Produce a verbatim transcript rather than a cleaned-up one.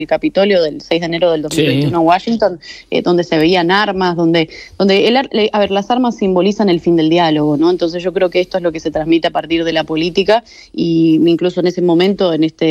el Capitolio del seis de enero del dos mil veintiuno Sí. en Washington, eh, donde se veían armas, donde, donde el, a ver, las armas simbolizan el fin del diálogo, ¿no? Entonces yo creo que esto es lo que se transmite a partir de la política y incluso en ese momento, en este